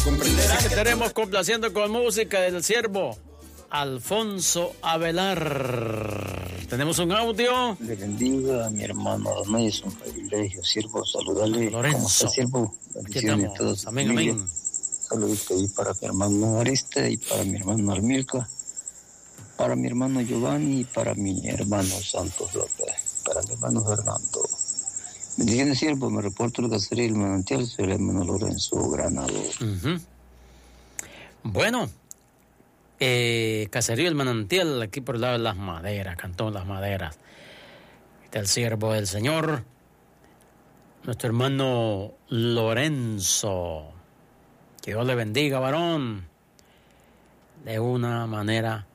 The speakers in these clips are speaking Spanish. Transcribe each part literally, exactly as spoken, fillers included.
Comprenderás que estaremos complaciendo con música del siervo Alfonso Avelar. Tenemos un audio. Le bendiga a mi hermano Adonai, es un privilegio, siervo, saludarle. Lorenzo. ¿Cómo está, siervo? Bendiciones a todos. Amén, amén. Saludito ahí para mi hermano Arista y para mi hermano Almilca, para mi hermano Giovanni y para mi hermano Santos López, para mi hermano Fernando. Bendiciones, siervo, me reporto el caserío del manantial, soy el hermano Lorenzo Granado. Uh-huh. Bueno, eh, caserío el manantial, aquí por el lado de Las Maderas, Cantón Las Maderas. Está el siervo del Señor, nuestro hermano Lorenzo. Que Dios le bendiga, varón, de una manera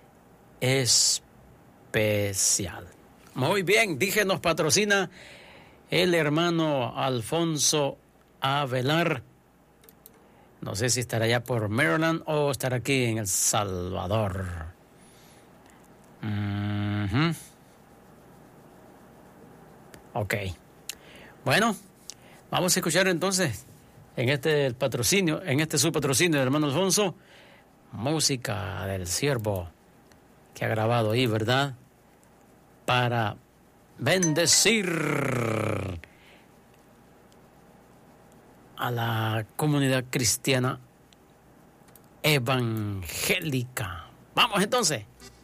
especial. Muy bien, dije, nos patrocina el hermano Alfonso Avelar. No sé si estará allá por Maryland o estará aquí en El Salvador. Uh-huh. Ok. Bueno, vamos a escuchar entonces en este el patrocinio, en este su patrocinio del hermano Alfonso, música del siervo que ha grabado ahí, ¿verdad? Para bendecir a la comunidad cristiana evangélica. Vamos entonces.